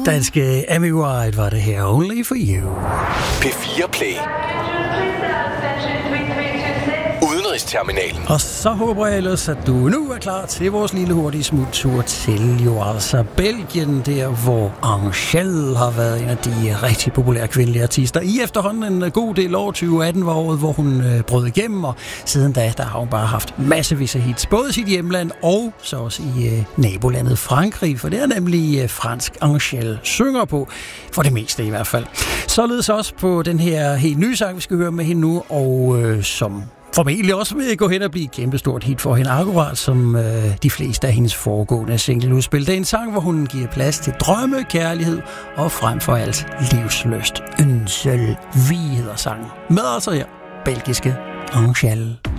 Danske Amy White var det her. Only for you. P4 Play. Udenrigsterminalen. Og så håber jeg ellers, at du nu er klar til vores lille hurtige smuttur til jo altså Belgien, der hvor Angèle har været en af de rigtig populære kvindelige artister i efterhånden en god del år. 2018 var året, hvor hun brød igennem, og siden da, der har hun bare haft massevis af hits, både i sit hjemland og så også i nabolandet Frankrig, for det er nemlig fransk Angèle synger på, for det meste i hvert fald. Således også på den her helt nye sang, vi skal høre med hende nu, og som formentlig også vil gå hen og blive et kæmpestort hit for hende, akkurat som de fleste af hendes foregående singleudspil. Det er en sang, hvor hun giver plads til drømme, kærlighed og frem for alt livslyst. En seul vie hedder sangen. Med altså her, belgiske Angèle.